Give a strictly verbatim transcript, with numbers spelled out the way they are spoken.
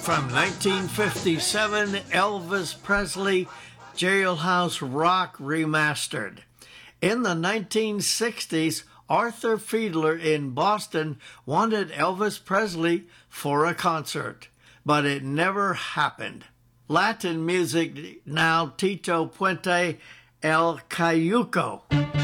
From nineteen fifty-seven, Elvis Presley, Jailhouse Rock Remastered. In the nineteen sixties, Arthur Fiedler in Boston wanted Elvis Presley for a concert, but it never happened. Latin music now, Tito Puente, El Cayuco.